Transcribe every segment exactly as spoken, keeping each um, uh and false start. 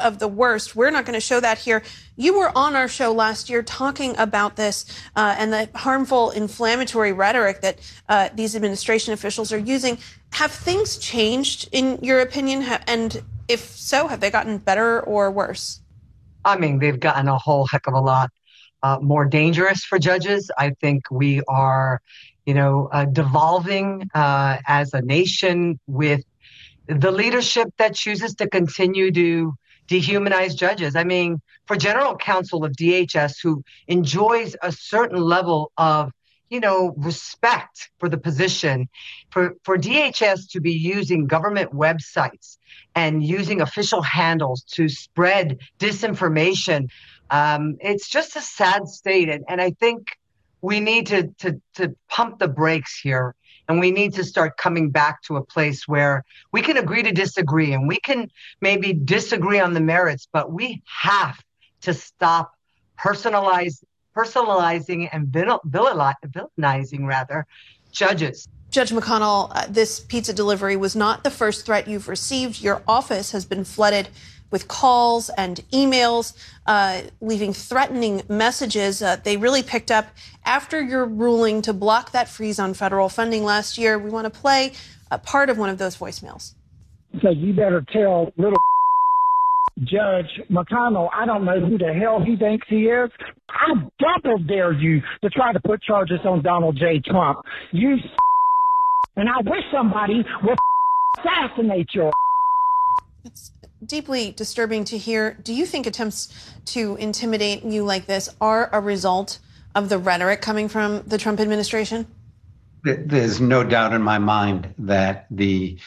of the worst. We're not going to show that here. You were on our show last year talking about this uh, and the harmful, inflammatory rhetoric that uh, these administration officials are using. Have things changed, in your opinion? And if so, have they gotten better or worse? I mean, they've gotten a whole heck of a lot uh, more dangerous for judges. I think we are, you know, uh, devolving uh, as a nation with the leadership that chooses to continue to dehumanize judges. I mean, for general counsel of D H S, who enjoys a certain level of, you know, respect for the position, for, for D H S to be using government websites and using official handles to spread disinformation, um, it's just a sad state. And, and I think we need to, to, to pump the brakes here. And we need to start coming back to a place where we can agree to disagree, and we can maybe disagree on the merits, but we have to stop personalize, personalizing and villainizing, rather, judges. Judge McConnell, uh, this pizza delivery was not the first threat you've received. Your office has been flooded with calls and emails, uh, leaving threatening messages. Uh, they really picked up after your ruling to block that freeze on federal funding last year. We want to play a part of one of those voicemails. So you better tell little Judge McConnell, I don't know who the hell he thinks he is. I double dare you to try to put charges on Donald J. Trump. You and I wish somebody would assassinate your. It's deeply disturbing to hear. Do you think attempts to intimidate you like this are a result of the rhetoric coming from the Trump administration? There's no doubt in my mind that the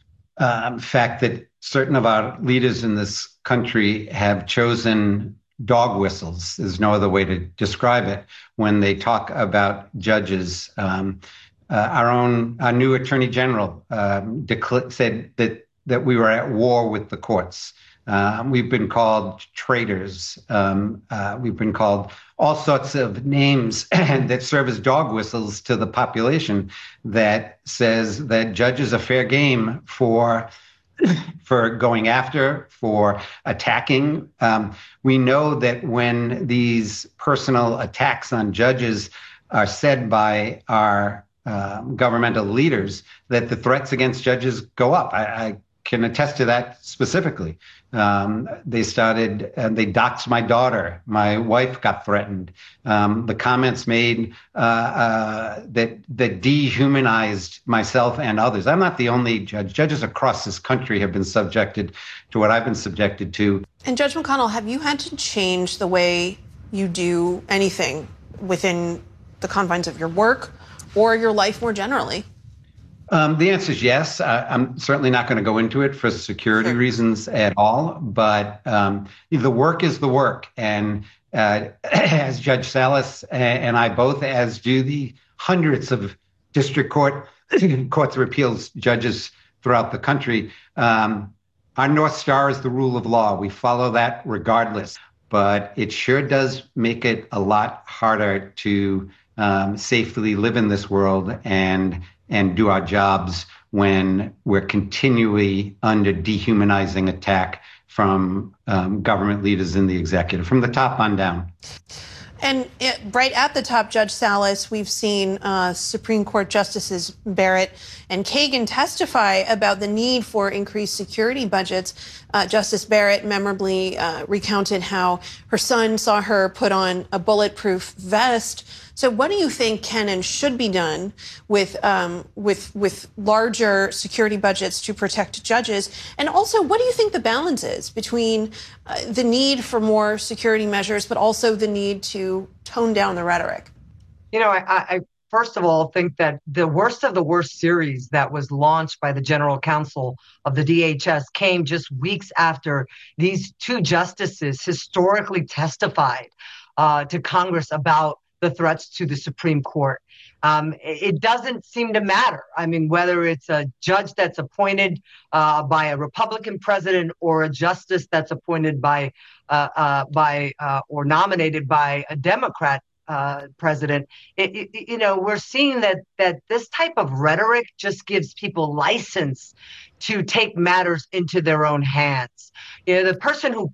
um, fact that certain of our leaders in this country have chosen dog whistles, there's no other way to describe it, when they talk about judges. Um, uh, our own, our new Attorney General um, decla- said that that we were at war with the courts. Uh, we've been called traitors. Um, uh, we've been called all sorts of names that serve as dog whistles to the population that says that judges are fair game for for going after, for attacking. Um, we know that when these personal attacks on judges are said by our uh, governmental leaders, that the threats against judges go up. I, I can attest to that specifically. Um, they started, and they doxed my daughter. My wife got threatened. Um, the comments made uh, uh, that that dehumanized myself and others. I'm not the only judge. Judges across this country have been subjected to what I've been subjected to. And Judge McConnell, have you had to change the way you do anything within the confines of your work or your life more generally? Um, the answer is yes. I, I'm certainly not going to go into it for security sure. reasons at all, but um, the work is the work. And uh, as Judge Salas and I both, as do the hundreds of district court, courts of appeals judges throughout the country, um, our North Star is the rule of law. We follow that regardless, but it sure does make it a lot harder to um, safely live in this world and and do our jobs when we're continually under dehumanizing attack from um, government leaders in the executive, from the top on down. And it, right at the top, Judge Salas, we've seen uh, Supreme Court Justices Barrett and Kagan testify about the need for increased security budgets. Uh, Justice Barrett memorably uh, recounted how her son saw her put on a bulletproof vest. So what do you think can and should be done with um, with with larger security budgets to protect judges? And also, what do you think the balance is between uh, the need for more security measures, but also the need to tone down the rhetoric? You know, I, I first of all think that the worst of the worst series that was launched by the General Counsel of the D H S came just weeks after these two justices historically testified uh, to Congress about the threats to the Supreme Court. Um, it doesn't seem to matter. I mean, whether it's a judge that's appointed uh, by a Republican president or a justice that's appointed by uh, uh, by uh, or nominated by a Democrat uh, president, it, it, you know, we're seeing that that this type of rhetoric just gives people license to take matters into their own hands. You know, the person who